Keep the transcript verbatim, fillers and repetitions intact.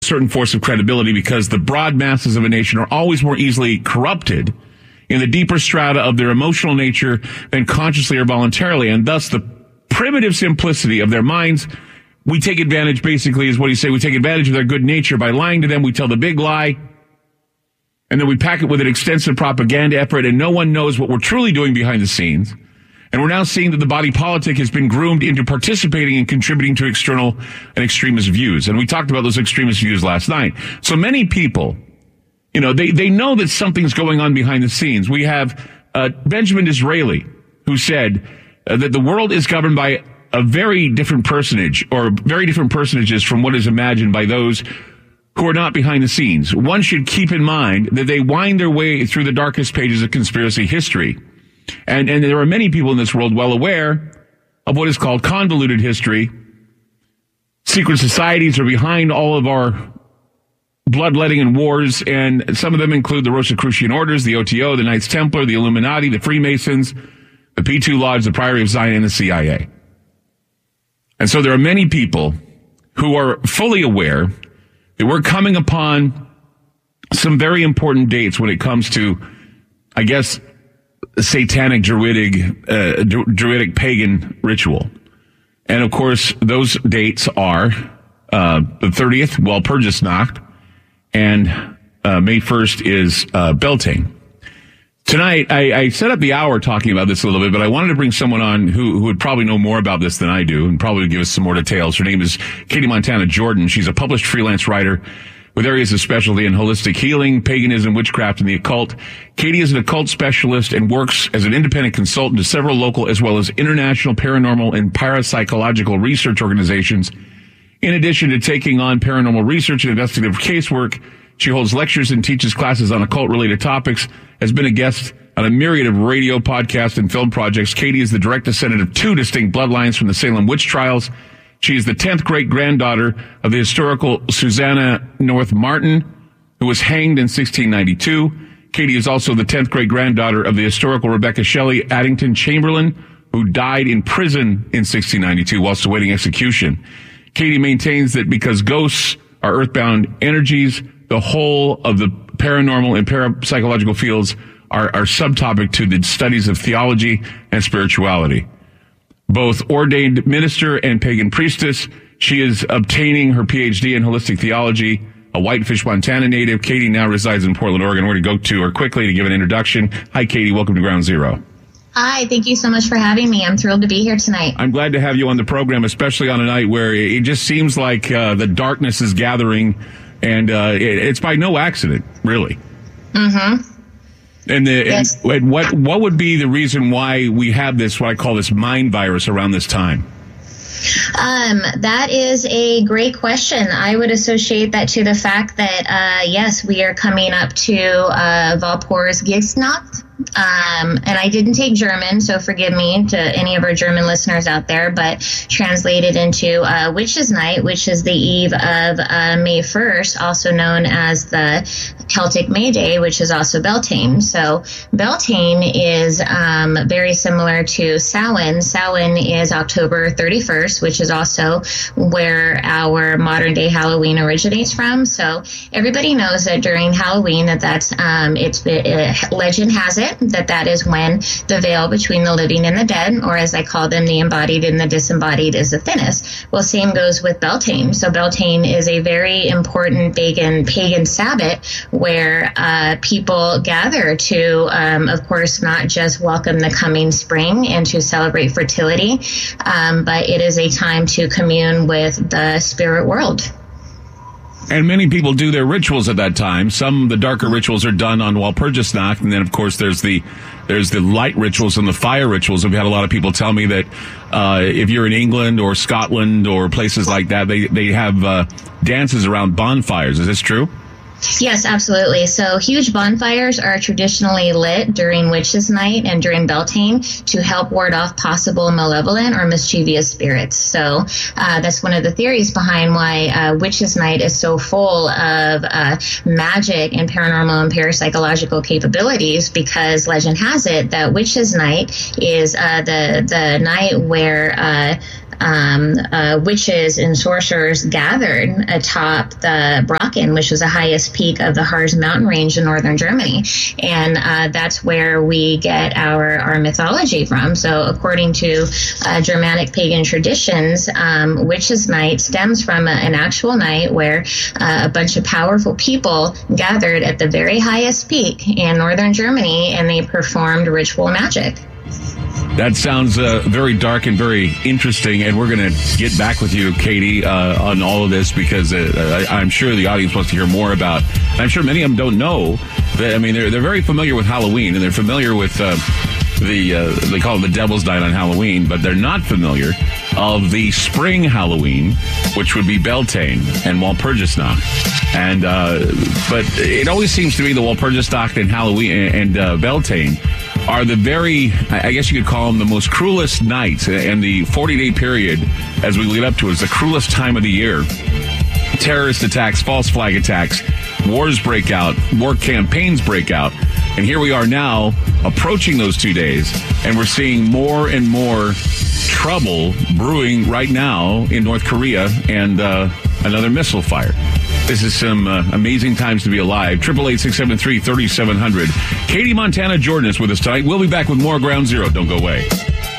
certain force of credibility because the broad masses of a nation are always more easily corrupted in the deeper strata of their emotional nature than consciously or voluntarily, and thus the primitive simplicity of their minds. We take advantage, basically, is what you say. We take advantage of their good nature by lying to them. We tell the big lie, and then we pack it with an extensive propaganda effort, and no one knows what we're truly doing behind the scenes. And we're now seeing that the body politic has been groomed into participating and contributing to external and extremist views. And we talked about those extremist views last night. So many people, you know, they, they know that something's going on behind the scenes. We have uh, Benjamin Disraeli, who said uh, that the world is governed by a very different personage, or very different personages from what is imagined by those who are not behind the scenes. One should keep in mind that they wind their way through the darkest pages of conspiracy history. And, and there are many people in this world well aware of what is called convoluted history. Secret societies are behind all of our bloodletting and wars, and some of them include the Rosicrucian Orders, the O T O, the Knights Templar, the Illuminati, the Freemasons, the P two Lodge, the Priory of Zion, and the C I A. And so there are many people who are fully aware that we're coming upon some very important dates when it comes to, I guess, satanic, druidic, uh, druidic pagan ritual. And of course, those dates are uh, the thirtieth, Walpurgisnacht, and uh, May first is uh, Beltane. Tonight, I, I set up the hour talking about this a little bit, but I wanted to bring someone on who, who would probably know more about this than I do and probably give us some more details. Her name is Katie Montana Jordan. She's a published freelance writer with areas of specialty in holistic healing, paganism, witchcraft, and the occult. Katie is an occult specialist and works as an independent consultant to several local as well as international paranormal and parapsychological research organizations. In addition to taking on paranormal research and investigative casework, she holds lectures and teaches classes on occult-related topics, has been a guest on a myriad of radio, podcast, and film projects. Katie is the direct descendant of two distinct bloodlines from the Salem witch trials. She is the tenth great-granddaughter of the historical Susanna North Martin, who was hanged in sixteen ninety-two. Katie is also the tenth great-granddaughter of the historical Rebecca Shelley Addington Chamberlain, who died in prison in sixteen ninety-two whilst awaiting execution. Katie maintains that because ghosts are earthbound energies, the whole of the paranormal and parapsychological fields are, are subtopic to the studies of theology and spirituality. Both ordained minister and pagan priestess, she is obtaining her P H D in holistic theology, a Whitefish, Montana native. Katie now resides in Portland, Oregon. We're going to go to her quickly to give an introduction. Hi, Katie. Welcome to Ground Zero. Hi, thank you so much for having me. I'm thrilled to be here tonight. I'm glad to have you on the program, especially on a night where it just seems like uh, the darkness is gathering, and uh, it, it's by no accident, really. Mm-hmm. And, the, yes. and what what would be the reason why we have this, what I call this mind virus around this time? Um, that is a great question. I would associate that to the fact that, uh, yes, we are coming up to uh, Walpurgisnacht. Um, and I didn't take German, so forgive me to any of our German listeners out there, but translated into uh, Witches' Night, which is the eve of uh, May first, also known as the Celtic May Day, which is also Beltane. So Beltane is um, very similar to Samhain. Samhain is October thirty-first, which is also where our modern day Halloween originates from. So everybody knows that during Halloween that that's um, it's it, legend has it that that is when the veil between the living and the dead, or as I call them, the embodied and the disembodied, is the thinnest. Well, same goes with Beltane. So Beltane is a very important pagan pagan Sabbath where uh, people gather to, um, of course, not just welcome the coming spring and to celebrate fertility, um, but it is a time to commune with the spirit world. And many people do their rituals at that time. Some of the darker rituals are done on Walpurgisnacht, and then, of course, there's the there's the light rituals and the fire rituals. I've had a lot of people tell me that uh, if you're in England or Scotland or places like that, they, they have uh, dances around bonfires. Is this true? Yes, absolutely. So huge bonfires are traditionally lit during Witches' Night and during Beltane to help ward off possible malevolent or mischievous spirits. So uh, that's one of the theories behind why uh, Witches' Night is so full of uh, magic and paranormal and parapsychological capabilities, because legend has it that Witches' Night is uh, the, the night where uh, um, uh, witches and sorcerers gathered atop the Brocken, which was the highest peak of the Harz mountain range in northern Germany. And uh, that's where we get our, our mythology from. So according to uh, Germanic pagan traditions, um, Witches' Night stems from a, an actual night where uh, a bunch of powerful people gathered at the very highest peak in northern Germany, and they performed ritual magic. That sounds uh, very dark and very interesting, and we're going to get back with you, Katie, uh, on all of this, because uh, I, I'm sure the audience wants to hear more about, I'm sure many of them don't know, that, I mean, they're, they're very familiar with Halloween, and they're familiar with uh, the, uh, they call it the Devil's Night on Halloween, but they're not familiar of the spring Halloween, which would be Beltane and Walpurgisnacht. And, uh, but it always seems to me the Walpurgisnacht and Halloween and uh, Beltane are the very, I guess you could call them the most cruelest nights, and the forty-day period as we lead up to it is the cruelest time of the year. Terrorist attacks, false flag attacks, wars break out, war campaigns break out, and here we are now approaching those two days, and we're seeing more and more trouble brewing right now in North Korea and uh, another missile fire. This is some uh, amazing times to be alive. eight eight eight, six seven three, three seven zero zero. Katie Montana Jordan is with us tonight. We'll be back with more Ground Zero. Don't go away.